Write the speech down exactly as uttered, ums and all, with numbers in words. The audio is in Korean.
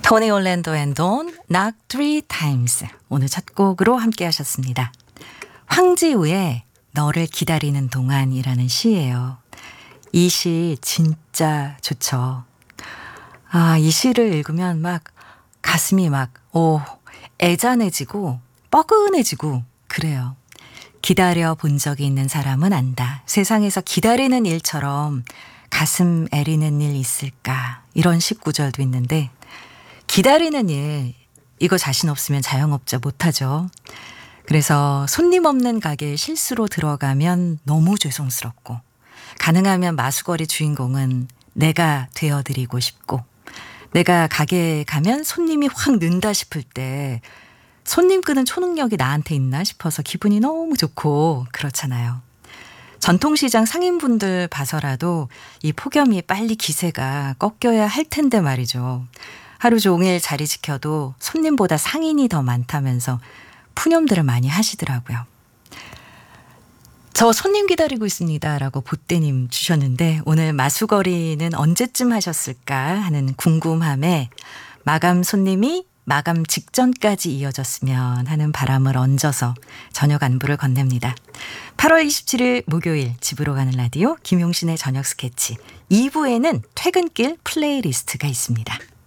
토니 올랜도 앤 돈, Knock Three Times. 오늘 첫 곡으로 함께 하셨습니다. 황지우의 너를 기다리는 동안이라는 시예요. 이 시 진짜 좋죠. 아, 이 시를 읽으면 막 가슴이 막 오, 애잔해지고 뻐근해지고 그래요. 기다려 본 적이 있는 사람은 안다. 세상에서 기다리는 일처럼 가슴 애리는 일 있을까? 이런 식 구절도 있는데 기다리는 일, 이거 자신 없으면 자영업자 못하죠. 그래서 손님 없는 가게에 실수로 들어가면 너무 죄송스럽고 가능하면 마수거리 주인공은 내가 되어드리고 싶고 내가 가게에 가면 손님이 확 는다 싶을 때 손님 끄는 초능력이 나한테 있나 싶어서 기분이 너무 좋고 그렇잖아요. 전통시장 상인분들 봐서라도 이 폭염이 빨리 기세가 꺾여야 할 텐데 말이죠. 하루 종일 자리 지켜도 손님보다 상인이 더 많다면서 푸념들을 많이 하시더라고요. 저 손님 기다리고 있습니다 라고 보떼님 주셨는데 오늘 마수거리는 언제쯤 하셨을까 하는 궁금함에 마감 손님이 마감 직전까지 이어졌으면 하는 바람을 얹어서 저녁 안부를 건넵니다. 팔월 이십칠일 목요일 집으로 가는 라디오 김용신의 저녁 스케치 이 부에는 퇴근길 플레이리스트가 있습니다.